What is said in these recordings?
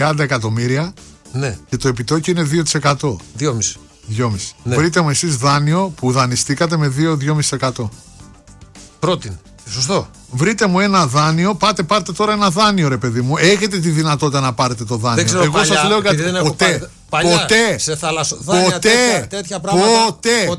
30 εκατομμύρια. Ναι. Και το επιτόκιο είναι 2%. 2,5. Ναι. Βρείτε μου εσείς δάνειο που δανειστήκατε με 2-2,5%. Πρώτην. Σωστό. Βρείτε μου ένα δάνειο, πάρτε τώρα ένα δάνειο, ρε παιδί μου. Έχετε τη δυνατότητα να πάρετε το δάνειο. Δεν ξέρω, εγώ σας λέω κάτι. Ποτέ. Σε θαλασσοδάνεια, τέτοια πράγματα.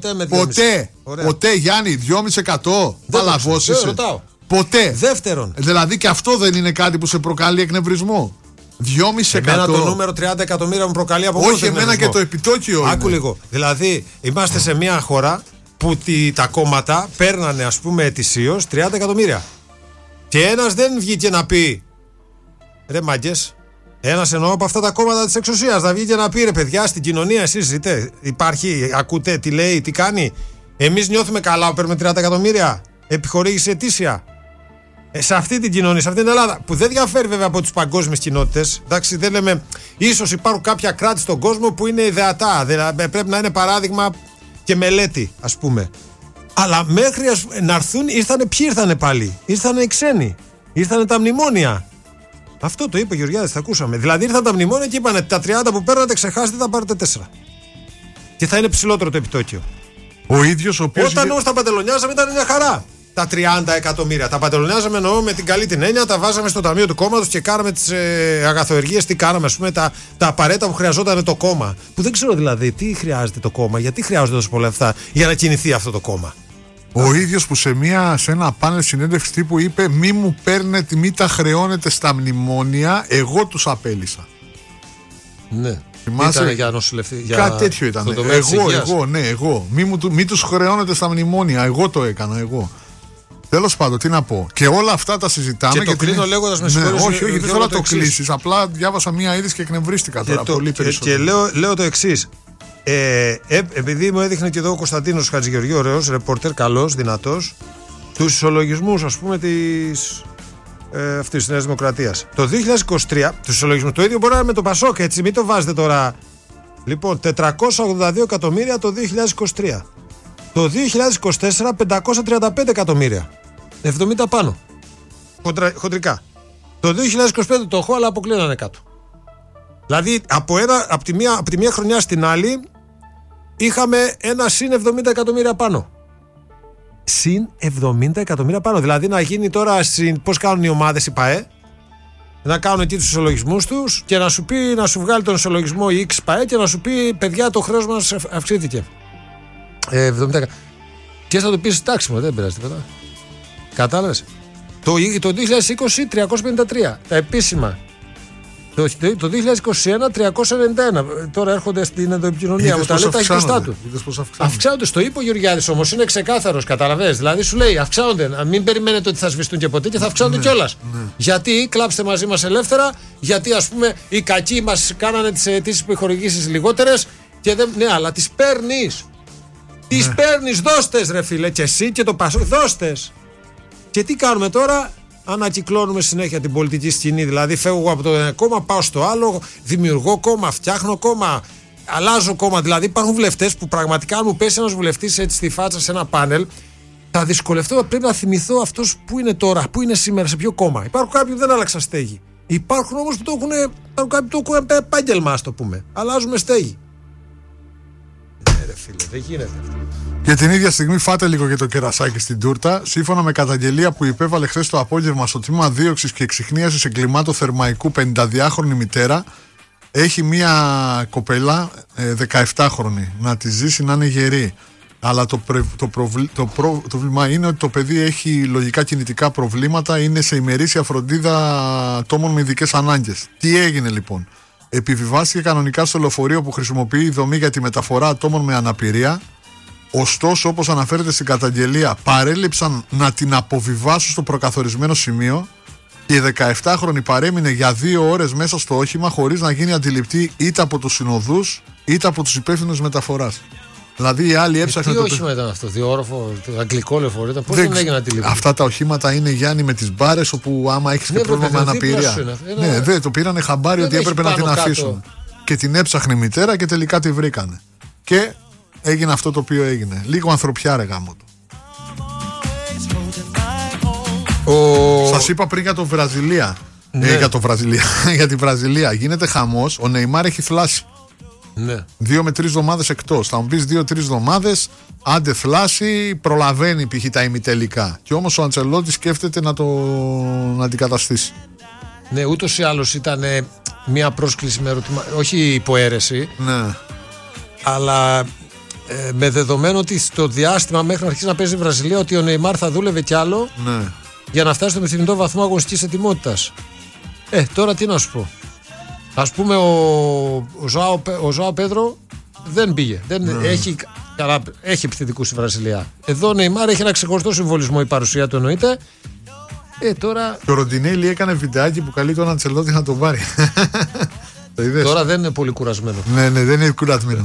Ποτέ, Γιάννη, 2,5%. Παλαβός είσαι. Ποτέ. Δεύτερον. Δηλαδή και αυτό δεν είναι κάτι που σε προκαλεί εκνευρισμό. 2,5%. Εμένα το νούμερο 30 εκατομμύρια μου προκαλεί από όχι, εμένα και το επιτόκιο. Άκου λίγο. Δηλαδή, είμαστε σε μια χώρα που τα κόμματα παίρνανε, ας πούμε, ετησίως 30 εκατομμύρια. Και ένας δεν βγήκε να πει, ρε μάγκες, ένας εννοώ από αυτά τα κόμματα της εξουσίας, να βγήκε να πει, ρε παιδιά, στην κοινωνία εσείς ζείτε, υπάρχει, ακούτε τι λέει, τι κάνει. Εμείς νιώθουμε καλά που παίρνουμε 30 εκατομμύρια, επιχορήγηση ετήσια. Σε αυτή την κοινωνία, σε αυτή την Ελλάδα, που δεν διαφέρει βέβαια από τις παγκόσμιες κοινότητες. Εντάξει, δεν λέμε, ίσως υπάρχουν κάποια κράτη στον κόσμο που είναι ιδεατά, δηλαδή πρέπει να είναι παράδειγμα και μελέτη, ας πούμε. Αλλά μέχρι να έρθουν, ποιοι ήρθανε πάλι? Ήρθανε οι ξένοι. Ήρθανε τα μνημόνια. Αυτό το είπε ο Γεωργιάδης, θα ακούσαμε. Δηλαδή ήρθαν τα μνημόνια και είπανε τα 30 που παίρνατε ξεχάσετε, θα πάρετε 4. Και θα είναι ψηλότερο το επιτόκιο. Ο ίδιος ο οποίος. Όταν όμως τα παντελονιάζαμε ήταν μια χαρά. Τα 30 εκατομμύρια. Τα παντελονιάζαμε, εννοώ με την καλή την έννοια, τα βάζαμε στο ταμείο του κόμματος και κάναμε τις αγαθοεργίες. Τι κάναμε, ας πούμε, τα απαραίτητα που χρειαζόταν το κόμμα. Που δεν ξέρω δηλαδή τι χρειάζεται το κόμμα, γιατί χρειάζονται τόσο πολλά αυτά για να κινηθεί αυτό το κόμμα. Ο ίδιος που σε ένα πάνελ συνέντευξη τύπου είπε: μη μου παίρνετε, μη τα χρεώνετε στα μνημόνια, εγώ τους απέλυσα. Ναι. Θυμάσαι? Ήτανε για νοσηλευτή. Κάτι τέτοιο ήταν. Εγώ. Μη τους χρεώνετε στα μνημόνια, εγώ το έκανα, εγώ. Τέλος πάντων, τι να πω. Και όλα αυτά τα συζητάμε. Και το κλείνω λέγοντας με συγχωρείς. Όχι, δεν θέλω να το κλείσεις. Απλά διάβασα μία είδηση και εκνευρίστηκα τώρα πολύ περισσότερο. Και λέω το εξής. Επειδή μου έδειχνε και εδώ ο Κωνσταντίνος Χατζηγεωργίου, ωραίος, ρεπορτέρ, καλός, δυνατός, τους ισολογισμούς, ας πούμε, αυτής της Νέας Δημοκρατίας. Το 2023, τους ισολογισμούς, το ίδιο μπορεί να είναι με το Πασόκ, έτσι, μην το βάζετε τώρα. Λοιπόν, 482 εκατομμύρια το 2023. Το 2024, 535 εκατομμύρια. 70 πάνω. Χοντρικά. Το 2025 το έχω, αλλά αποκλίνανε κάτω. Δηλαδή, από τη μία χρονιά στην άλλη, είχαμε ένα συν 70 εκατομμύρια πάνω. Συν 70 εκατομμύρια πάνω. Δηλαδή, να γίνει τώρα, πώς κάνουν οι ομάδες, οι ΠΑΕ, να κάνουν εκεί τους ισολογισμούς τους και να σου βγάλει τον ισολογισμό η X ΠΑΕ και να σου πει, παιδιά, το χρέος μας αυξήθηκε. 70. Και θα το πεις εντάξει μου, δεν πειράζει τίποτα. Κατάλαβες. Το 2020 353. Τα επίσημα. Το 2021 391. Τώρα έρχονται στην ενδοεπικοινωνία μου. Τα λέει τα έχει μπροστά του. Αυξάνονται. Στο είπε ο Γεωργιάδης όμως, είναι ξεκάθαρος. Καταλαβαίνεις. Δηλαδή σου λέει αυξάνονται. Μην περιμένετε ότι θα σβηστούν και ποτέ και θα αυξάνονται κιόλας. Γιατί κλάψτε μαζί μας ελεύθερα, γιατί ας πούμε οι κακοί μας κάνανε τις αιτήσεις επιχορηγήσεις λιγότερες. Ναι, αλλά τις παίρνεις. Τις παίρνεις, δώστες ρε φίλε, και εσύ και το Πασόκ, δώστες. Και τι κάνουμε τώρα? Ανακυκλώνουμε συνέχεια την πολιτική σκηνή. Δηλαδή φεύγω από το ένα κόμμα, πάω στο άλλο, δημιουργώ κόμμα, φτιάχνω κόμμα, αλλάζω κόμμα. Δηλαδή υπάρχουν βουλευτές που πραγματικά, αν μου πέσει ένας βουλευτής έτσι στη φάτσα σε ένα πάνελ, θα δυσκολευτώ, πρέπει να θυμηθώ αυτός που είναι τώρα, που είναι σήμερα, σε ποιο κόμμα. Υπάρχουν κάποιοι που δεν άλλαξαν στέγη. Υπάρχουν όμως που το έχουν επάγγελμα, ας το πούμε. Αλλάζουμε στέγη. Ρε φίλε, δεν γίνεται αυτό. Και την ίδια στιγμή φάτε λίγο και το κερασάκι στην τούρτα. Σύμφωνα με καταγγελία που υπέβαλε χθες το απόγευμα στο τμήμα δίωξης και εξιχνίασης εγκλημάτων Θερμαϊκού 52χρονη μητέρα, έχει μία κοπέλα 17χρονη να τη ζήσει, να είναι γερή. Αλλά το πρόβλημα είναι ότι το παιδί έχει λογικά κινητικά προβλήματα, είναι σε ημερήσια φροντίδα ατόμων με ειδικές ανάγκες. Τι έγινε λοιπόν? Επιβιβάστηκε κανονικά στο λεωφορείο που χρησιμοποιεί η δομή για τη μεταφορά ατόμων με αναπηρία. Ωστόσο, όπως αναφέρεται στην καταγγελία, παρέλειψαν να την αποβιβάσουν στο προκαθορισμένο σημείο και η 17χρονη παρέμεινε για 2 ώρες μέσα στο όχημα χωρίς να γίνει αντιληπτή είτε από τους συνοδούς είτε από τους υπεύθυνους μεταφοράς. Δηλαδή οι άλλοι έψαχναν. Τι όχημα ήταν αυτό, 2όροφο, αγγλικό λεωφορείο, πώς δεν έγινε αντιληπτή? Αυτά τα οχήματα είναι, Γιάννη, με τις μπάρες όπου άμα έχεις και πρόβλημα με αναπηρία. Ναι, δεν το πήρανε χαμπάρι ότι έπρεπε να την αφήσουν. Και την έψαχνε η μητέρα και τελικά τη βρήκανε. Και έγινε αυτό το οποίο έγινε. Λίγο ανθρωπιά, ρε γάμο του. Σας είπα πριν για το Βραζιλία. Ναι. Για τη Βραζιλία. Γίνεται χαμός. Ο Νεϊμάρ έχει θλάσει. Ναι. 2 με 3 εβδομάδες εκτός. Θα μου πεις 2-3 εβδομάδες, άντε θλάσει, προλαβαίνει π.χ. τα ημιτελικά. Και όμως ο Αντσελότη σκέφτεται να τον αντικαταστήσει. Ναι, ούτως ή άλλως ήταν μια πρόσκληση με ερωτημα... όχι υποαίρεση, Ναι. αλλά με δεδομένο ότι στο διάστημα μέχρι να αρχίσει να παίζει η Βραζιλία ότι ο Νεϊμάρ θα δούλευε κι άλλο Ναι. για να φτάσει στο επιθυμητό βαθμό αγωνιστικής ετοιμότητας. Τώρα τι να σου πω. Ας πούμε ο Ζωάο Πέδρο δεν πήγε. Έχει επιθετικούς στη Βραζιλία. Εδώ ο Νεϊμάρ έχει ένα ξεχωριστό συμβολισμό, η παρουσία του εννοείται. Τώρα... Και ο Ροντινέλη έκανε βιντεάκι που καλεί τον Αντσελότη να τον πάρει. Το είδες? Τώρα δεν είναι πολύ κουρασμένο. Ναι, δεν είναι κουρασμένο.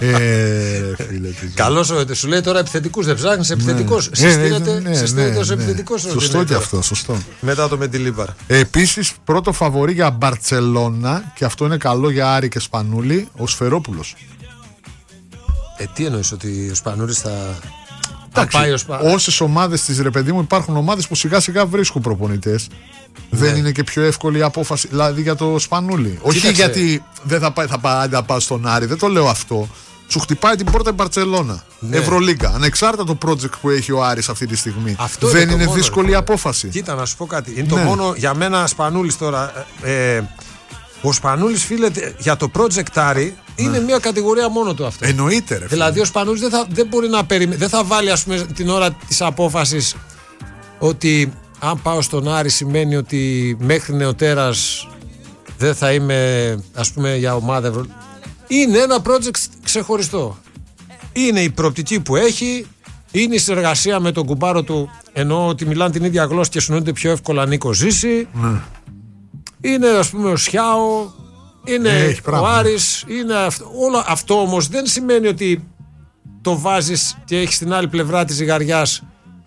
Καλώς σου λέει τώρα επιθετικούς, δεν ψάχνεις επιθετικός. Συστήνεται ως επιθετικός. Σωστό και αυτό, σωστό. Μετά το Μεντιλίμπαρ. Επίσης, πρώτο φαβορί για Μπαρτσελώνα, και αυτό είναι καλό για Άρη και Σπανούλη, ο Σφερόπουλος. Τι εννοείς, ότι ο Σπανούλης θα πάει πάει όσες ομάδες της, ρε παιδί μου, υπάρχουν ομάδες που σιγά σιγά βρίσκουν προπονητές. Δεν είναι και πιο εύκολη η απόφαση, δηλαδή για το Σπανούλη? Όχι γιατί δεν θα πάει στον Άρη, δεν το λέω αυτό. Σου χτυπάει την πόρτα η Μπαρτσελώνα. Ναι. Ευρωλίγκα. Ανεξάρτητα το project που έχει ο Άρης αυτή τη στιγμή. Αυτό δεν είναι είναι δύσκολη η απόφαση. Κοίτα, να σου πω κάτι. Είναι το μόνο για μένα Σπανούλης τώρα. Ο Σπανούλης, φίλε, για το project Άρη είναι μια κατηγορία μόνο του αυτό. Εννοείται, ρε. Δηλαδή ο Σπανούλης δεν μπορεί να περιμένει. Δεν θα βάλει, ας πούμε, την ώρα της απόφασης ότι αν πάω στον Άρη σημαίνει ότι μέχρι νεοτέρας δεν θα είμαι, ας πούμε, για ομάδα Είναι ένα project ξεχωριστό. Είναι η προοπτική που έχει, είναι η συνεργασία με τον κουμπάρο του, εννοώ ότι μιλάνε την ίδια γλώσσα και συνοούνται πιο εύκολα Νίκο Ζήση. Είναι, ας πούμε, ο Σιάο, είναι ο Άρης, είναι αυτό. Όλο αυτό όμως δεν σημαίνει ότι το βάζεις και έχεις στην άλλη πλευρά της ζυγαριάς.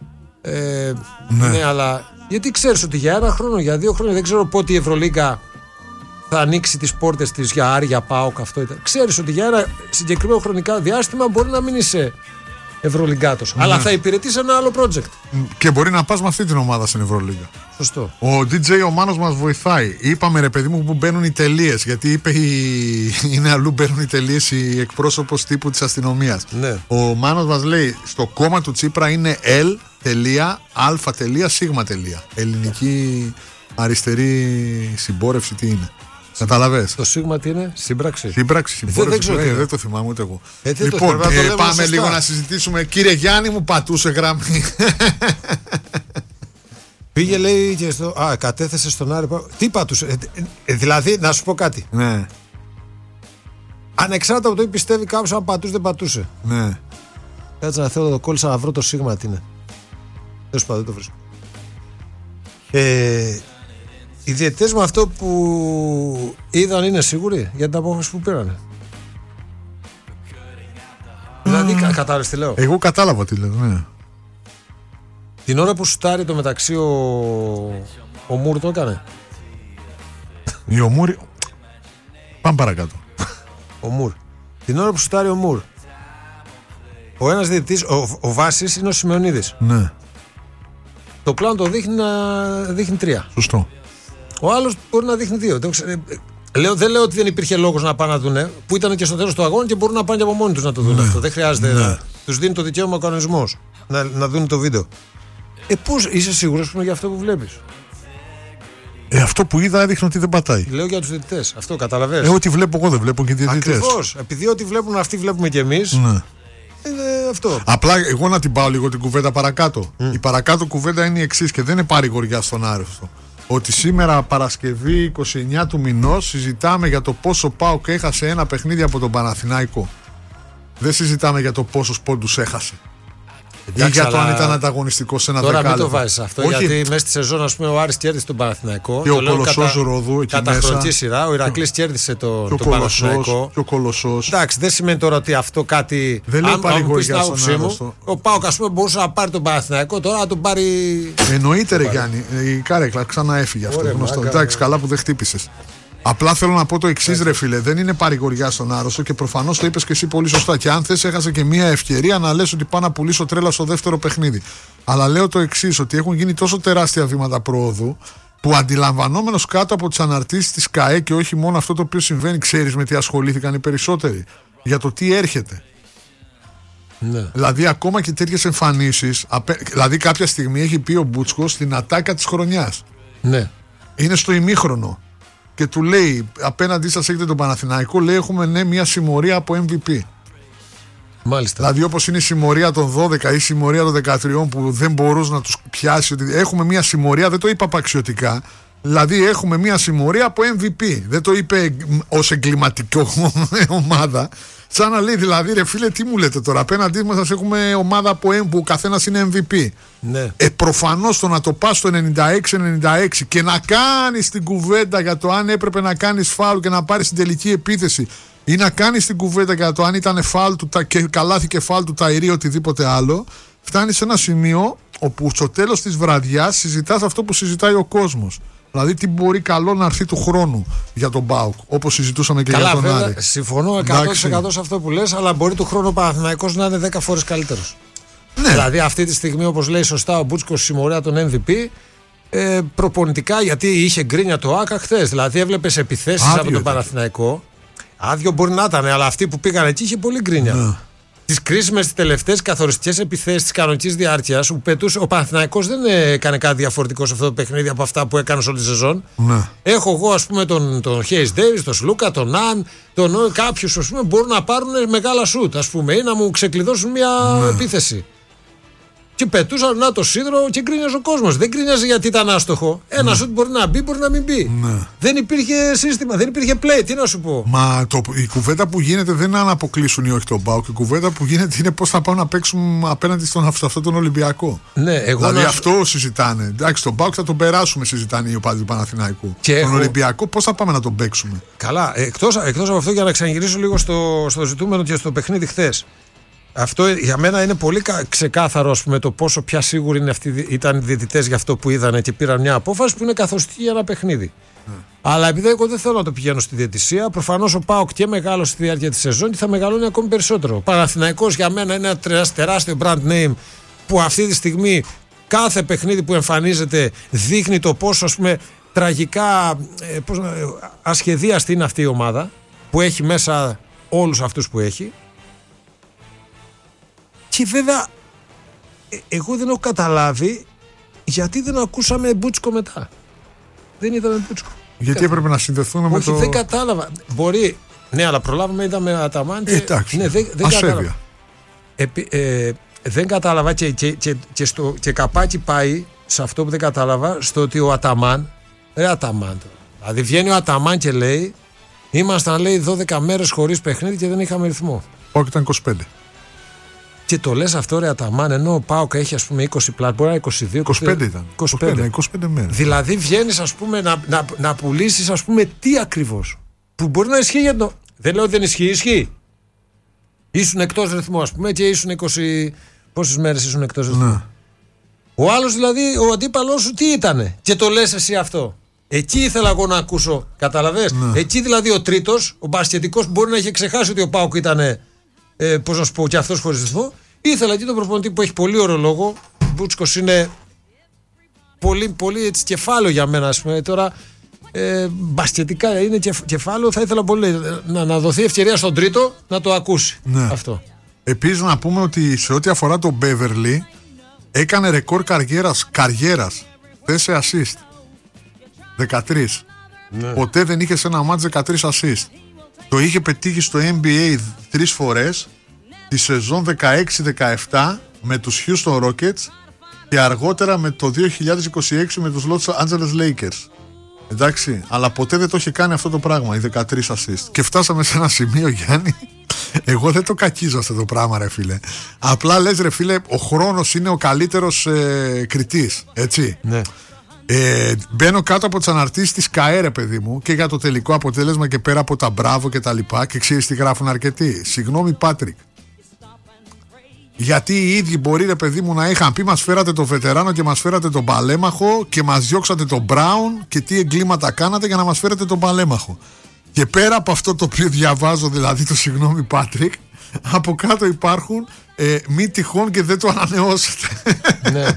Ναι, αλλά γιατί ξέρεις ότι για 1 χρόνο, για 2 χρόνια, δεν ξέρω πότε η Ευρωλίγκα θα ανοίξει τις πόρτες της για Άρη, για ΠΑΟΚ, αυτό ήταν. Ξέρεις ότι για ένα συγκεκριμένο χρονικά διάστημα μπορεί να μην είσαι Ευρωλιγκάτος, αλλά θα υπηρετείς ένα άλλο project. Και μπορεί να πας με αυτή την ομάδα στην Ευρωλίγκα. Σωστό. Ο DJ ο Μάνος μας βοηθάει. Είπαμε, ρε παιδί μου, που μπαίνουν οι τελείες. Γιατί είπε είναι αλλού μπαίνουν οι τελείες η εκπρόσωπος τύπου της αστυνομίας. Ναι. Ο Μάνος μας λέει στο κόμμα του Τσίπρα είναι L.A.σ. Ελληνική αριστερή συμπόρευση, τι είναι? Καταλαβες. Το σίγμα τι είναι? Σύμπραξη. Σύμπραξη, δεν το θυμάμαι ούτε εγώ. Λοιπόν, πάμε λίγο να συζητήσουμε. Κύριε Γιάννη, μου πατούσε γραμμή. Πήγε, λέει, και στο. Κατέθεσε στον Άρη. Τι πατούσε? Δηλαδή, να σου πω κάτι. Ναι. Ανεξάρτητα από το τι πιστεύει κάποιος, αν πατούσε δεν πατούσε. Ναι. Κάτσε να θέλω να το κόλλησα να βρω το σίγμα τι είναι. Τέλος πάντων, δεν το βρίσκω. Οι διαιτητές με αυτό που είδαν είναι σίγουροι για την απόφαση που πήρανε? Δηλαδή, κατάλαβες τι λέω? Εγώ κατάλαβα τι λέω, ναι. Την ώρα που σουτάρει το μεταξύ ο Μουρ το έκανε. Ο Μουρ. Πάμε παρακάτω. Ο Μουρ. Την ώρα που σουτάρει ο Μουρ, ο ένας διαιτητής, ο Βάσης, είναι ο Σιμεωνίδης. Ναι. Το πλάνο το δείχνει να δείχνει 3. Σωστό. Ο άλλος μπορεί να δείχνει 2. Δεν λέω ότι δεν υπήρχε λόγος να πάνε να δουν, που ήταν και στο τέλος του αγώνα και μπορούν να πάνε και από μόνοι τους να το δουν αυτό. Δεν χρειάζεται. Τους δίνει το δικαίωμα ο κανονισμός να δουν το βίντεο. Πώς είσαι σίγουρος που είναι για αυτό που βλέπεις? Αυτό που είδα έδειχνε ότι δεν πατάει. Λέω για τους διαιτητές. Αυτό καταλαβαίνεις. Ό,τι βλέπω εγώ δεν βλέπω και διαιτητές. Ακριβώς. Επειδή ό,τι βλέπουν αυτοί βλέπουμε κι εμείς. Ναι. Είναι αυτό. Απλά εγώ να την πάω λίγο την κουβέντα παρακάτω. Η παρακάτω κουβέντα είναι η εξής και δεν είναι παρηγοριά στον Άρευτο. Ότι σήμερα Παρασκευή 29 του μηνός συζητάμε για το πόσο ΠΑΟΚ έχασε ένα παιχνίδι από τον Παναθηναϊκό. Δεν συζητάμε για το πόσους πόντους έχασε. Ή για το αν ήταν ανταγωνιστικό σε ένα δεκάλεπτο. Τώρα μην το βάζεις αυτό. Όχι. Γιατί μέσα στη σεζόν, ας πούμε, ο Άρης κέρδισε τον Παναθηναϊκό. Και ο Κολοσσός Ροδού εκεί κατά χρονική σειρά. Ο Ηρακλής κέρδισε τον Παναθηναϊκό. Και ο Κολοσσός. Εντάξει, δεν σημαίνει τώρα ότι αυτό κάτι. Δεν λέει παρηγοριά στον Άρη. Ο ΠΑΟΚ, ας πούμε, μπορούσε να πάρει τον Παναθηναϊκό, τώρα να τον πάρει. Εννοείται, ρε Γιάννη. Η Κάρεκλα ξανά έφυγε αυτό. Εντάξει, καλά που δεν χτύπησες. Απλά θέλω να πω το εξής, ρε φίλε. Δεν είναι παρηγοριά στον άρρωστο και προφανώς το είπες και εσύ πολύ σωστά. Και αν θες, έχασε και μια ευκαιρία να λες ότι πάω να πουλήσω τρέλα στο δεύτερο παιχνίδι. Αλλά λέω το εξής, ότι έχουν γίνει τόσο τεράστια βήματα πρόοδου που αντιλαμβανόμενος κάτω από τις αναρτήσεις της ΚΑΕ και όχι μόνο αυτό το οποίο συμβαίνει, ξέρεις με τι ασχολήθηκαν οι περισσότεροι? Για το τι έρχεται. Ναι. Δηλαδή ακόμα και τέτοιες εμφανίσεις, δηλαδή κάποια στιγμή έχει πει ο Μπούτσκος στην ατάκα της χρονιάς. Ναι. Είναι στο ημίχρονο και του λέει απέναντί σας έχετε τον Παναθηναϊκό, λέει έχουμε μια συμμορία από MVP. Μάλιστα. Δηλαδή όπως είναι η συμμορία των 12 ή η συμμορία των 13 που δεν μπορούσε να τους πιάσει, ότι έχουμε μια συμμορία, δεν το είπα απαξιωτικά, δηλαδή έχουμε μια συμμορία από MVP, δεν το είπε ως εγκληματικό ομάδα, σαν να λέει δηλαδή ρε φίλε τι μου λέτε τώρα, απέναντί μας έχουμε ομάδα από MVP που ο καθένας είναι MVP. Ναι. Προφανώς το να το πας στο 96-96 και να κάνεις την κουβέντα για το αν έπρεπε να κάνεις φάουλ και να πάρεις την τελική επίθεση ή να κάνεις την κουβέντα για το αν ήταν φάουλ του και καλάθι και φάουλ του Ταϊρή ή οτιδήποτε άλλο, φτάνεις σε ένα σημείο όπου στο τέλος της βραδιάς συζητάς αυτό που συζητάει ο κόσμος. Δηλαδή τι μπορεί καλό να έρθει του χρόνου για τον ΠΑΟΚ, όπως συζητούσαμε και για τον Άρη. Συμφωνώ 100% σε αυτό που λες, αλλά μπορεί του χρόνου ο Παναθηναϊκός να είναι 10 φορές καλύτερος. Ναι. Δηλαδή αυτή τη στιγμή, όπως λέει σωστά ο Μπούτσκος, συμμορία των MVP, προπονητικά, γιατί είχε γκρίνια το ΆΚΑ χθες. Δηλαδή έβλεπες επιθέσεις από τον Παναθηναϊκό. Άδειο μπορεί να ήταν, αλλά αυτοί που πήγαν εκεί είχε πολύ γκρίνια. Ναι. Τις κρίσιμες, τις τελευταίες καθοριστικές επιθέσεις της κανονικής διάρκειας που πετούσε, ο Παναθηναϊκός δεν έκανε κάτι διαφορετικό σε αυτό το παιχνίδι από αυτά που έκανε σε όλη τη σεζόν. Ναι. Έχω εγώ ας πούμε τον Χέις Ντέιβις, τον Σλούκα, τον Ναν, κάποιους ας πούμε μπορούν να πάρουν μεγάλα σουτ ας πούμε ή να μου ξεκλειδώσουν μια επίθεση. Και πετούσαν να το σίδερο και γκρίνιαζε ο κόσμος. Δεν γκρίνιαζε γιατί ήταν άστοχο. Ένα σουτ μπορεί να μπει, μπορεί να μην μπει. Ναι. Δεν υπήρχε σύστημα, δεν υπήρχε play. Τι να σου πω. Μα η κουβέντα που γίνεται δεν είναι αν αποκλείσουν ή όχι τον ΠΑΟΚ. Η κουβέντα που γίνεται είναι πώς θα πάμε να παίξουμε απέναντι σε αυτό τον Ολυμπιακό. Ναι, δηλαδή αυτό συζητάνε. Εντάξει, τον ΠΑΟΚ θα τον περάσουμε, συζητάνε οι οπαδοί του Παναθηναϊκού. Τον Ολυμπιακό πώς θα πάμε να τον παίξουμε. Καλά, εκτός από αυτό, για να ξαναγυρίσω λίγο στο ζητούμενο και στο παιχνίδι χθες. Αυτό για μένα είναι πολύ ξεκάθαρο ας πούμε, το πόσο πια σίγουροι είναι ήταν οι διαιτητές για αυτό που είδανε και πήραν μια απόφαση που είναι καθοριστική για ένα παιχνίδι. Αλλά επειδή εγώ δεν θέλω να το πηγαίνω στη διαιτησία, προφανώς ο ΠΑΟΚ και μεγάλωσε στη διάρκεια της σεζόν και θα μεγαλώνει ακόμη περισσότερο. Ο Παναθηναϊκός για μένα είναι ένα τεράστιο brand name που αυτή τη στιγμή κάθε παιχνίδι που εμφανίζεται δείχνει το πόσο ας πούμε, τραγικά ασχεδίαστη είναι αυτή η ομάδα που έχει μέσα όλους αυτούς που έχει. Και βέβαια, εγώ δεν έχω καταλάβει γιατί δεν ακούσαμε Μπούτσκο μετά. Δεν είδαμε Μπούτσκο. Γιατί έπρεπε να συνδεθούν με το... Όχι, δεν κατάλαβα. Μπορεί, ναι, αλλά προλάβαμε, είδαμε Αταμάν. Εντάξει, ναι, δεν κατάλαβα. Δεν κατάλαβα και καπάκι πάει σε αυτό που δεν κατάλαβα, στο ότι ο Αταμάν, δηλαδή βγαίνει ο Αταμάν και λέει, ήμασταν λέει 12 μέρες χωρίς παιχνίδι και δεν είχαμε ρυθμό. Όχι, ήταν 25. Και το λες αυτό ρε Αταμάν, ενώ ο ΠΑΟΚ έχει ας πούμε 20 πλάτ, μπορεί να είναι 22, 25 ήταν. 25 μέρες. Δηλαδή βγαίνεις ας πούμε να πουλήσεις ας πούμε τι ακριβώς. Που μπορεί να ισχύει για το... Δεν λέω ότι δεν ισχύει. Ήσουν εκτός ρυθμού ας πούμε και ήσουν 20... Πόσες μέρες ήσουν εκτός ρυθμού. Ναι. Ο άλλος δηλαδή, ο αντίπαλός σου τι ήτανε και το λες εσύ αυτό. Εκεί ήθελα εγώ να ακούσω, καταλαβες. Ναι. Εκεί δηλαδή ο τρίτος, ο μπασκετικός μπορεί να είχε ξεχάσει ότι ο ΠΑΟΚ ήτανε... πώς να σου πω, και αυτός χωρίς ρυθμό. Ήθελα εκεί τον προπονητή που έχει πολύ ωραίο λόγο. Ο Μπούτσκος είναι πολύ, πολύ έτσι, κεφάλαιο για μένα, ας πούμε. Τώρα μπασκετικά είναι κεφάλαιο. Θα ήθελα πολύ να δοθεί ευκαιρία στον τρίτο να το ακούσει. Ναι. Αυτό. Επίσης να πούμε ότι σε ό,τι αφορά τον Μπέβερλι, έκανε ρεκόρ καριέρας 4 assist. 13. Ναι. Ποτέ δεν είχε σε ένα μάτς 13 assist. Το είχε πετύχει στο NBA 3 φορές τη σεζόν 16-17 με τους Houston Rockets και αργότερα με το 2026 με τους Los Angeles Lakers. Εντάξει, αλλά ποτέ δεν το είχε κάνει αυτό το πράγμα, οι 13 assist. Και φτάσαμε σε ένα σημείο, Γιάννη, εγώ δεν το κακίζω αυτό το πράγμα ρε φίλε. Απλά λες ρε φίλε, ο χρόνος είναι ο καλύτερος κριτής, έτσι. Ναι. Μπαίνω κάτω από τις αναρτήσεις της ΚΑΕ ρε παιδί μου και για το τελικό αποτέλεσμα και πέρα από τα μπράβο και τα λοιπά και ξέρεις τι γράφουν αρκετοί. Συγγνώμη Πάτρικ, γιατί οι ίδιοι μπορεί ρε παιδί μου να είχαν πει μας φέρατε τον βετεράνο και μας φέρατε τον παλέμαχο και μας διώξατε τον Μπράουν και τι εγκλήματα κάνατε για να μας φέρετε τον παλέμαχο. Και πέρα από αυτό το οποίο διαβάζω, δηλαδή το συγγνώμη Πάτρικ, από κάτω υπάρχουν μη τυχόν και δεν το ανανεώσετε. Ναι.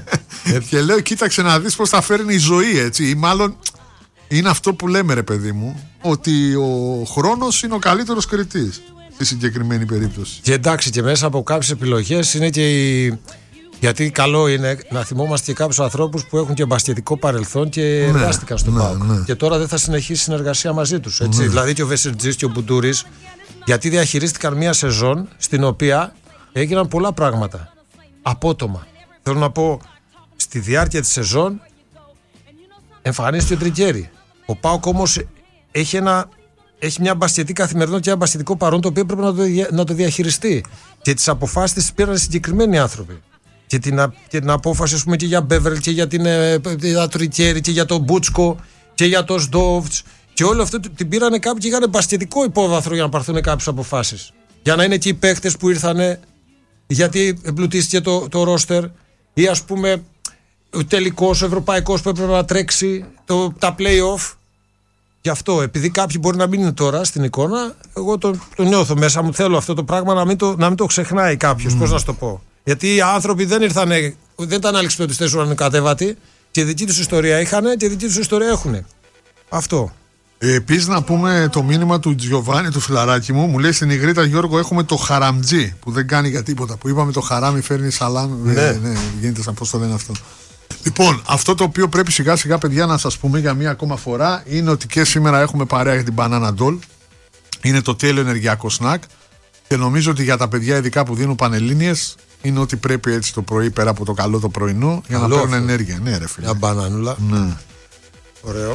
Και λέω, κοίταξε να δεις πώς θα φέρνει η ζωή, έτσι. Ή μάλλον είναι αυτό που λέμε, ρε παιδί μου, ότι ο χρόνος είναι ο καλύτερος κριτής στη συγκεκριμένη περίπτωση. Και εντάξει, και μέσα από κάποιες επιλογές είναι και γιατί καλό είναι να θυμόμαστε και κάποιους ανθρώπους που έχουν και μπασκετικό παρελθόν και εργάστηκαν στον ΠΑΟΚ. Ναι. Και τώρα δεν θα συνεχίσει συνεργασία μαζί τους. Έτσι. Ναι. Δηλαδή και ο Βεσερτζής και ο Μπουντούρης, γιατί διαχειρίστηκαν μια σεζόν στην οποία έγιναν πολλά πράγματα. Απότομα. Θέλω να πω, στη διάρκεια της σεζόν εμφανίστηκε ο Τρικέρι. Ο ΠΑΟΚ όμως έχει μια μπασκετική καθημερινότητα και ένα μπασκετικό παρόν, το οποίο πρέπει να το διαχειριστεί. Και τις αποφάσεις τις πήραν συγκεκριμένοι άνθρωποι. Και την απόφαση, ας πούμε, και για Μπέβερλ και για την Τρικέρι και για τον Μπούτσκο και για τον Σντόβτς. Και όλο αυτό την πήραν κάποιοι και είχαν μπασκετικό υπόβαθρο για να πάρθουν κάποιες αποφάσεις. Για να είναι εκεί οι παίχτες που ήρθανε, γιατί εμπλουτίστηκε το ρόστερ, ή ας πούμε ο τελικός, ο ευρωπαϊκός που έπρεπε να τρέξει, τα play-off. Γι' αυτό, επειδή κάποιοι μπορεί να μην είναι τώρα στην εικόνα, εγώ το νιώθω μέσα μου. Θέλω αυτό το πράγμα να μην το ξεχνάει κάποιος. Πώς να σου το πω. Γιατί οι άνθρωποι δεν ήταν αλεξιπτωτιστές ουρανοκατέβατοι, και δική τους ιστορία είχαν και δική τους ιστορία έχουν. Αυτό. Επίσης να πούμε το μήνυμα του Τζιοβάνι, του φιλαράκι μου λέει στην Ιγρήτα, Γιώργο, έχουμε το Χαραμτζή που δεν κάνει για τίποτα. Που είπαμε το χαράμι φέρνει σαλάμι. Ναι, γίνεται σαν πώς το λένε αυτό. Λοιπόν, αυτό το οποίο πρέπει σιγά σιγά, παιδιά, να σας πούμε για μία ακόμα φορά είναι ότι και σήμερα έχουμε παρέα για την Banana Doll. Είναι το τέλειο ενεργειακό σνακ και νομίζω ότι για τα παιδιά ειδικά που δίνουν πανελλήνιες είναι ότι πρέπει έτσι το πρωί, πέρα από το καλό το πρωινό, για να παίρνουν ενέργεια. Ναι, ρε φίλε. Μια μπανανούλα. Ναι. Ωραίο.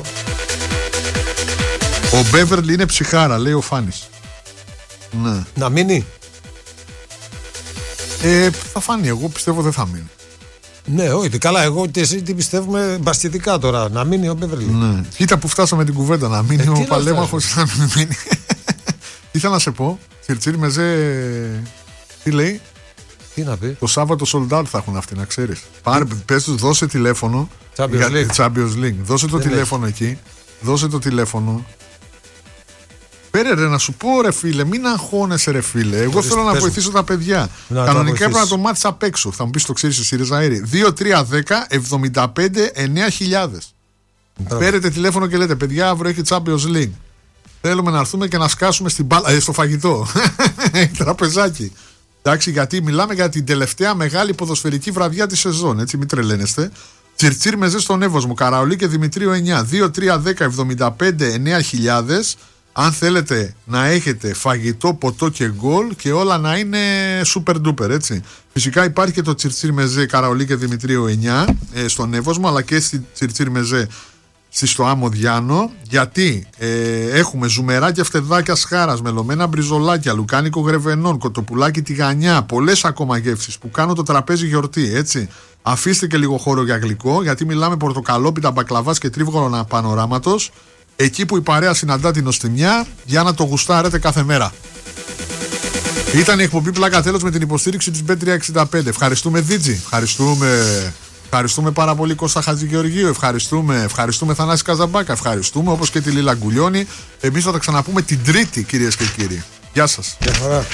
Ο Μπέβερλ είναι ψυχάρα, λέει ο Φάνης. Ναι. Να μείνει. Θα φανεί, εγώ πιστεύω δεν θα μείνει. Ναι, όχι, καλά, εγώ και εσύ τι πιστεύουμε μπασκετικά τώρα, να μείνει ο Μπέβερλ. Ναι. Κοίτα που φτάσαμε την κουβέντα, να μείνει ο Παλέμαχος, να μην μείνει. Ήθελα να σε πω, Τσιρτσίρ Μεζέ, τι λέει. Τι να πει. Το Σάββατο sold out θα έχουν αυτοί, να ξέρεις. Πες τους, δώσε τηλέφωνο. Champions League. Δώσε το τηλέφωνο εκεί. Δώσε το τηλέφωνο. Πέρε ρε, να σου πω ρε φίλε, μην αγχώνεσαι ρε φίλε. Εγώ θέλω να βοηθήσω τα παιδιά. Κανονικά έπρεπε να το μάθεις απ' έξω. Θα μου πεις, το ξέρεις εσύ ρε Ζαΐρη. 2-3-10-75-9.000. Πέρετε τηλέφωνο και λέτε, παιδιά, αύριο έχει Champions League. Θέλουμε να έρθουμε και να σκάσουμε στο φαγητό. Τραπεζάκι. Εντάξει, γιατί μιλάμε για την τελευταία μεγάλη ποδοσφαιρική βραδιά της σεζόν. Έτσι, μην τρελαίνεστε. Τσιρτσίρ Μεζέ στον Εύωσμο, Καραολί και Δημητρίου 9. 2-3-10-75-9.000. Αν θέλετε να έχετε φαγητό, ποτό και γκολ και όλα να είναι super duper, έτσι. Φυσικά υπάρχει και το Τσιρτσίρ Μεζέ, Καραολί και Δημητρίου 9 στον Εύωσμο, αλλά και στη Τσιρτσίρ Μεζέ στο Άμμο Διάνο, γιατί έχουμε ζουμεράκια φτεδάκια σχάρας, μελωμένα μπριζολάκια, λουκάνικο γρεβενών, κοτοπουλάκι τηγανιά, πολλές ακόμα γεύσεις που κάνουν το τραπέζι γιορτή, έτσι. Αφήστε και λίγο χώρο για γλυκό, γιατί μιλάμε πορτοκαλόπιτα, μπακλαβάς και τρίβγολο πανοράματος, εκεί που η παρέα συναντά την νοστιμιά, για να το γουστάρετε κάθε μέρα. Ήταν η εκπομπή Πλάκα Τέλος με την υποστήριξη της Bet365. Ευχαριστούμε Δίτζη, ευχαριστούμε πάρα πολύ Κώστα Χατζηγεωργίου, ευχαριστούμε Θανάση Καζαμπάκα, ευχαριστούμε όπως και τη Λίλα Γκουλιώνη. Εμείς θα τα ξαναπούμε την Τρίτη, κυρίες και κύριοι. Γεια σας. Γεια χαρά.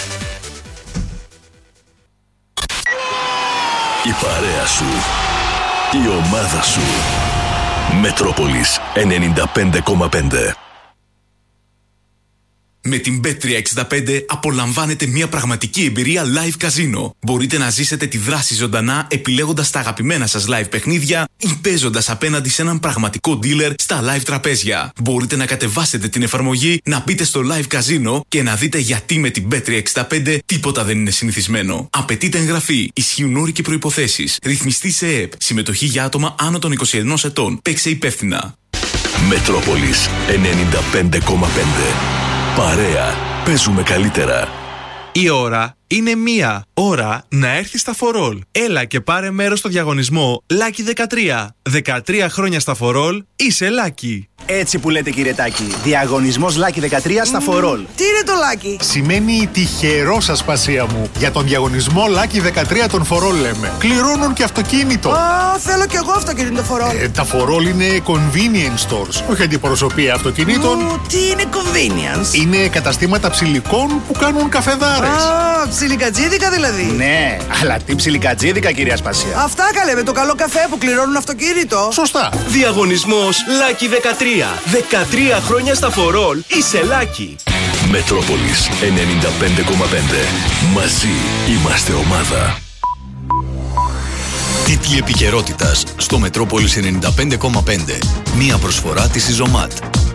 Η παρέα σου, η ομάδα σου. Μετρόπολης 95,5. Με την Bet365 απολαμβάνετε μια πραγματική εμπειρία live καζίνο. Μπορείτε να ζήσετε τη δράση ζωντανά επιλέγοντας τα αγαπημένα σας live παιχνίδια ή παίζοντας απέναντι σε έναν πραγματικό dealer στα live τραπέζια. Μπορείτε να κατεβάσετε την εφαρμογή, να μπείτε στο live καζίνο και να δείτε γιατί με την Bet365 τίποτα δεν είναι συνηθισμένο. Απαιτείται εγγραφή, ισχύουν όροι και προϋποθέσεις. Ρυθμιστή σε ΕΕΠ. Συμμετοχή για άτομα άνω των 21 ετών. Παίξε υπεύθυνα. Μετρόπολης 95,5. Παρέα, παίζουμε καλύτερα. Η ώρα είναι 1. Ώρα να έρθει στα For All. Έλα και πάρε μέρος στο διαγωνισμό Lucky 13. 13 χρόνια στα For All, είσαι Lucky. Έτσι που λέτε, κύριε Τάκη. Διαγωνισμός Lucky 13 στα For All. Τι είναι το Lucky? Σημαίνει τυχερό, ασπασία μου. Για τον διαγωνισμό Lucky 13 των For All λέμε. Κληρώνουν και αυτοκίνητο. Θέλω κι εγώ αυτοκίνητο For All. Τα For All είναι convenience stores, όχι αντιπροσωπεία αυτοκινήτων. Τι είναι convenience? Είναι καταστήματα ψηλικών που κάνουν καφεδάρες. Ψιλικατζίδικα δηλαδή. Ναι, αλλά τι ψιλικατζίδικα, κυρία Σπασία. Αυτά καλέ, με το καλό καφέ που κληρώνουν αυτοκίνητο. Σωστά. Διαγωνισμός Lucky 13. 13 χρόνια στα φορόλ είσαι Lucky. Μετρόπολης 95,5. Μαζί είμαστε ομάδα. Τίτλοι επικαιρότητας στο Μετρόπολης 95,5. Μία προσφορά της Ιζωμάτ.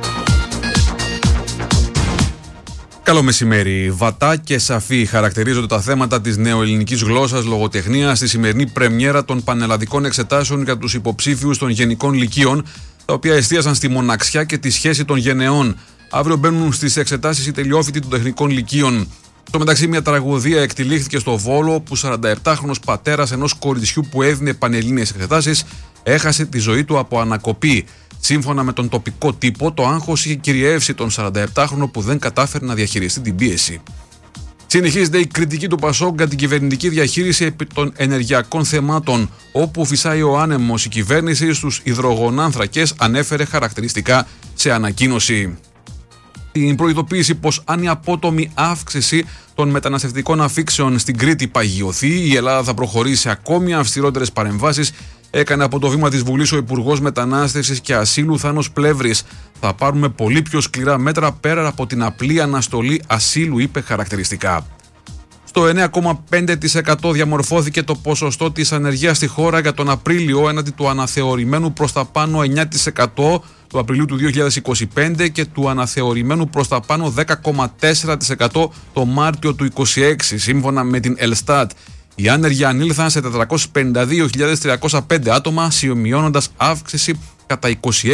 Καλό μεσημέρι. Βατά και σαφή χαρακτηρίζονται τα θέματα της νεοελληνικής γλώσσας λογοτεχνίας στη σημερινή πρεμιέρα των πανελλαδικών εξετάσεων για τους υποψήφιους των γενικών λυκείων, τα οποία εστίασαν στη μοναξιά και τη σχέση των γενεών. Αύριο μπαίνουν στις εξετάσεις οι τελειόφοιτοι των τεχνικών λυκείων. Στο μεταξύ, μια τραγωδία εκτυλίχθηκε στο Βόλο, που 47χρονος πατέρας ενός κοριτσιού που έδινε πανελλήνιες εξετάσεις έχασε τη ζωή του από ανακοπή. Σύμφωνα με τον τοπικό τύπο, το άγχος είχε κυριεύσει τον 47χρονο που δεν κατάφερε να διαχειριστεί την πίεση. Συνεχίζεται η κριτική του Πασόκ για την κυβερνητική διαχείριση επί των ενεργειακών θεμάτων, όπου φυσάει ο άνεμος. Η κυβέρνηση στους υδρογονάνθρακες ανέφερε χαρακτηριστικά σε ανακοίνωση. Την προειδοποίηση πως αν η απότομη αύξηση των μεταναστευτικών αφήξεων στην Κρήτη παγιωθεί, η Ελλάδα θα προχωρήσει σε ακόμη αυστηρότερες παρεμβάσεις, έκανε από το βήμα της Βουλής ο Υπουργός Μετανάστευσης και Ασύλου Θάνος Πλεύρης. Θα πάρουμε πολύ πιο σκληρά μέτρα πέρα από την απλή αναστολή ασύλου, είπε χαρακτηριστικά. Στο 9,5% διαμορφώθηκε το ποσοστό της ανεργίας στη χώρα για τον Απρίλιο, έναντι του αναθεωρημένου προς τα πάνω 9% του Απριλίου του 2025 και του αναθεωρημένου προς τα πάνω 10,4% το Μάρτιο του 2026, σύμφωνα με την Ελστάτ. Οι άνεργοι ανήλθαν σε 452.305 άτομα, σημειώνοντας αύξηση κατά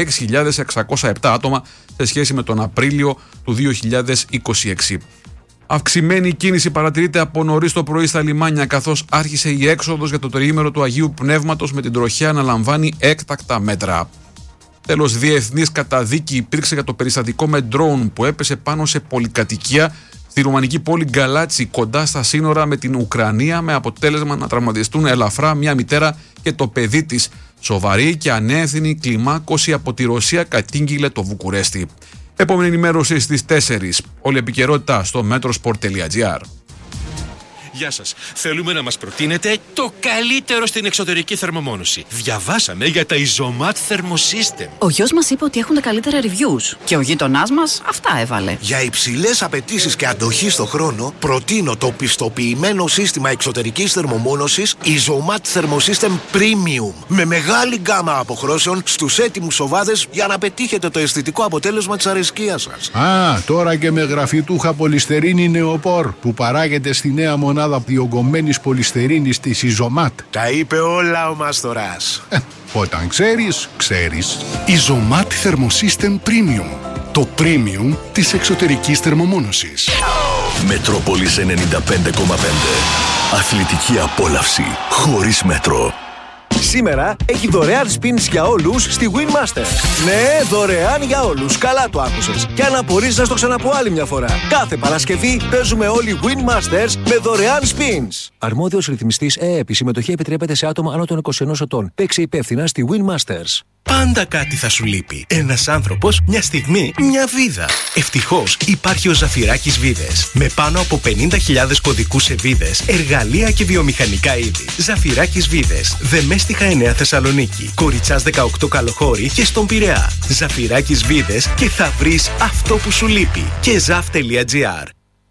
26.607 άτομα σε σχέση με τον Απρίλιο του 2026. Αυξημένη κίνηση παρατηρείται από νωρίς το πρωί στα λιμάνια, καθώς άρχισε η έξοδος για το τριήμερο του Αγίου Πνεύματος, με την τροχέα να λαμβάνει έκτακτα μέτρα. Τέλος, διεθνής καταδίκη υπήρξε για το περιστατικό με ντρόουν που έπεσε πάνω σε πολυκατοικία στη ρουμανική πόλη Γκαλάτσι, κοντά στα σύνορα με την Ουκρανία, με αποτέλεσμα να τραυματιστούν ελαφρά μια μητέρα και το παιδί της. Σοβαρή και ανεύθυνη κλιμάκωση από τη Ρωσία κατήγγειλε το Βουκουρέστι. Επόμενη ενημέρωση στις 4. Όλη επικαιρότητα στο metrosport.gr. Γεια σας. Θέλουμε να μας προτείνετε το καλύτερο στην εξωτερική θερμομόνωση. Διαβάσαμε για τα Izomat Thermosystem. Ο γιος μας είπε ότι έχουν τα καλύτερα reviews και ο γείτονάς μας αυτά έβαλε. Για υψηλές απαιτήσεις και αντοχή στο χρόνο, προτείνω το πιστοποιημένο σύστημα εξωτερικής θερμομόνωσης Izomat Thermosystem Premium, με μεγάλη γκάμα αποχρώσεων στους έτοιμους οβάδες, για να πετύχετε το αισθητικό αποτέλεσμα της αρεσκίας σας. Τώρα και με γραφιτούχα πολυστερίνη νεοπόρ που παράγεται στη νέα μονάδα διογκωμένης πολυστερίνης της Izomat. Τα είπε όλα ο Μαστοράς. Όταν ξέρεις, ξέρεις. Izomat Thermosystem Premium. Το premium της εξωτερικής θερμομόνωσης. Μετρόπολης 95,5. Αθλητική απόλαυση χωρίς μέτρο. Σήμερα έχει δωρεάν spins για όλους στη Winmaster. Ναι, δωρεάν για όλους. Καλά το άκουσες. Και αν απορείς, να στο ξαναπώ άλλη μια φορά. Κάθε Παρασκευή παίζουμε όλοι Winmasters με δωρεάν spins. Αρμόδιος ρυθμιστής ΕΕΠ. Η συμμετοχή επιτρέπεται σε άτομα άνω των 21 ετών. Παίξε υπεύθυνα στη Winmasters. Πάντα κάτι θα σου λείπει. Ένας άνθρωπος, μια στιγμή, μια βίδα. Ευτυχώς υπάρχει ο Ζαφυράκης Βίδες. Με πάνω από 50.000 κωδικούς σε βίδες, εργαλεία και βιομηχανικά είδη. Ζαφυράκης Βίδες. Δεμέστιχα 9 Θεσσαλονίκη. Κοριτσάς 18 Καλοχώρη και στον Πειραιά. Ζαφυράκης Βίδες και θα βρεις αυτό που σου λείπει. Και zaf.gr.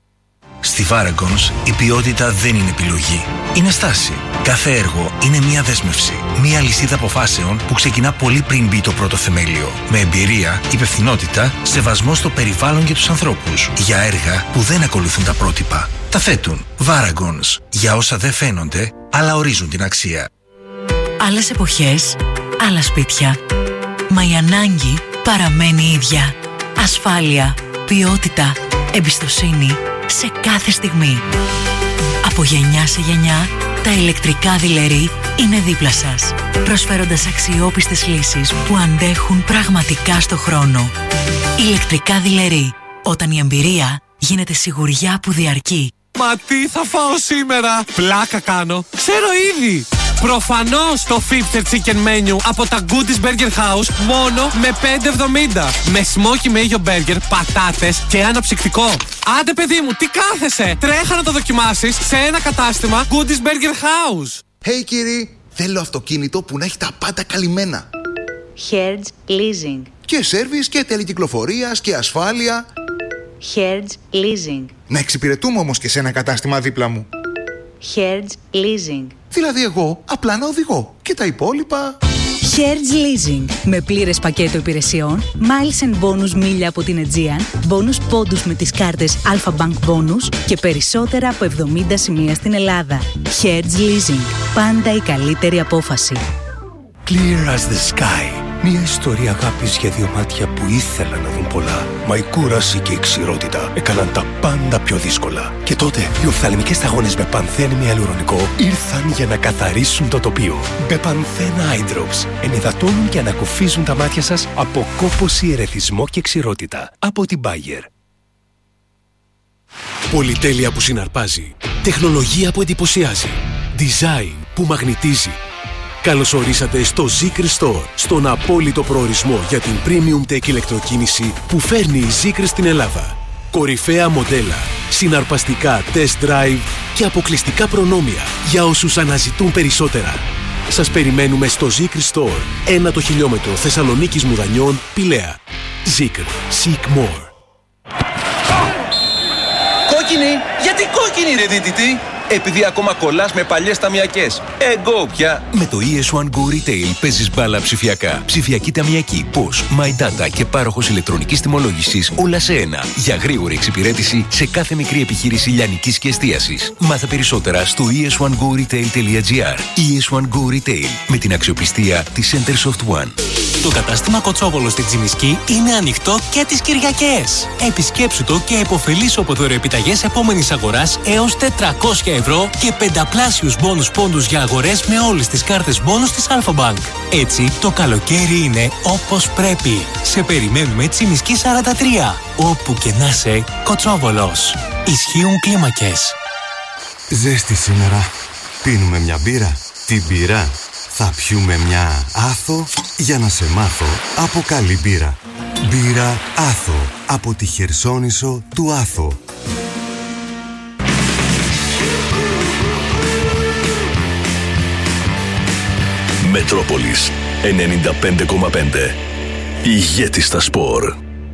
Στη Varagons η ποιότητα δεν είναι επιλογή. Είναι στάση. Κάθε έργο είναι μια δέσμευση. Μια λυσίδα αποφάσεων που ξεκινά πολύ πριν μπει το πρώτο θεμέλιο. Με εμπειρία, υπευθυνότητα, σεβασμό στο περιβάλλον και τους ανθρώπους. Για έργα που δεν ακολουθούν τα πρότυπα. Τα θέτουν. Varagons. Για όσα δεν φαίνονται, αλλά ορίζουν την αξία. Άλλες εποχές, άλλα σπίτια. Μα η ανάγκη παραμένει ίδια. Ασφάλεια, ποιότητα, εμπιστοσύνη σε κάθε στιγμή. Από γενιά σε γενιά, τα ηλεκτρικά δειλερί είναι δίπλα σας, προσφέροντας αξιόπιστες λύσεις που αντέχουν πραγματικά στο χρόνο. Ηλεκτρικά δειλερί, όταν η εμπειρία γίνεται σιγουριά που διαρκεί. Μα τι θα φάω σήμερα? Πλάκα κάνω. Ξέρω ήδη. Προφανώς το Fipster Chicken Menu από τα Goodies Burger House μόνο με 5,70. Με smoky mayo burger, πατάτες και αναψυκτικό. Άντε παιδί μου, τι κάθεσαι! Τρέχα να το δοκιμάσεις σε ένα κατάστημα Goodies Burger House. Hey κύριοι, θέλω αυτοκίνητο που να έχει τα πάντα καλυμμένα. Hertz Leasing. Και σέρβις και τελεκυκλοφορίας και ασφάλεια. Hertz Leasing. Να εξυπηρετούμε όμως και σε ένα κατάστημα δίπλα μου. Hertz Leasing. Δηλαδή εγώ απλά να οδηγώ και τα υπόλοιπα... Hertz Leasing. Με πλήρες πακέτο υπηρεσιών, miles and bonus μίλια από την Aegean, bonus πόντους με τις κάρτες Alpha Bank Bonus και περισσότερα από 70 σημεία στην Ελλάδα. Hertz Leasing. Πάντα η καλύτερη απόφαση. Clear as the sky. Μια ιστορία αγάπης για δύο μάτια που ήθελαν να δουν πολλά. Μα η κούραση και η ξηρότητα έκαναν τα πάντα πιο δύσκολα. Και τότε οι οφθαλμικές σταγόνες Μπεπανθέν με αλουρονικό ήρθαν για να καθαρίσουν το τοπίο. Μπεπανθέν Eye Drops ενυδατώνουν και ανακουφίζουν τα μάτια σας από κόπωση, ερεθισμό και ξηρότητα. Από την Bayer. Πολυτέλεια που συναρπάζει. Τεχνολογία που εντυπωσιάζει. Design που μαγνητίζει. Καλώς ορίσατε στο Zeekr Store, στον απόλυτο προορισμό για την premium tech ηλεκτροκίνηση που φέρνει η Zeekr στην Ελλάδα. Κορυφαία μοντέλα, συναρπαστικά test drive και αποκλειστικά προνόμια για όσους αναζητούν περισσότερα. Σας περιμένουμε στο Zeekr Store, 1 χιλιόμετρο Θεσσαλονίκης Μουδανιών, Πηλαία. Zeekr. Seek more. Κόκκινη! Γιατί κόκκινη ρε δίτητη! Επειδή ακόμα κολλάς με παλιές ταμιακές. Εγώ πια. Με το ES1 Go Retail παίζεις μπάλα ψηφιακά. Ψηφιακή ταμιακή, POS, My Data και πάροχος ηλεκτρονικής τιμολόγησης όλα σε ένα. Για γρήγορη εξυπηρέτηση σε κάθε μικρή επιχείρηση λιανικής και εστίασης. Μάθε περισσότερα στο es1goretail.gr. ES1 Go Retail με την αξιοπιστία της Centersoft One. Το κατάστημα Κοτσόβολο στη Τζιμισκή είναι ανοιχτό και τις Κυριακές. Επισκέψου το και επωφελήσου από δωρεοεπιταγές επόμενης αγοράς έως 400 ευρώ και πενταπλάσιους μπόνους πόντους για αγορές με όλες τις κάρτες μπόνους της Alpha Bank. Έτσι, το καλοκαίρι είναι όπως πρέπει. Σε περιμένουμε Τσιμισκή 43. Όπου και να σε, Κοτσόβολος. Ισχύουν κλίμακες. Ζέστη σήμερα. Πίνουμε μια μπύρα. Την μπύρα. Θα πιούμε μια Άθο για να σε μάθω από καλή μπύρα. Μπύρα Άθο από τη Χερσόνησο του Άθο. Μετρόπολης 95,5. Ηγέτη στα σπορ.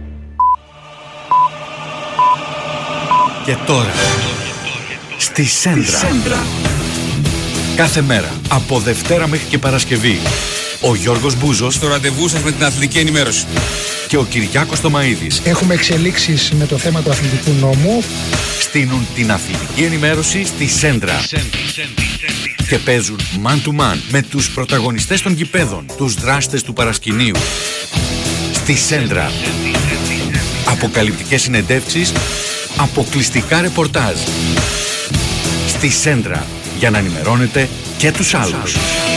Και τώρα στη Σέντρα. Κάθε μέρα, από Δευτέρα μέχρι και Παρασκευή, ο Γιώργος Μπούζος στο ραντεβού σας με την αθλητική ενημέρωση και ο Κυριάκος Τομαΐδης έχουμε εξελίξεις με το θέμα του αθλητικού νόμου, στείνουν την αθλητική ενημέρωση στη Σέντρα και παίζουν man to man με τους πρωταγωνιστές των γηπέδων, τους δράστες του παρασκηνίου. Στη Σέντρα. Αποκαλυπτικές συνεντεύξεις, αποκλειστικά ρεπορτάζ. Στη Σέντρα. Για να ενημερώνετε και τους άλλους.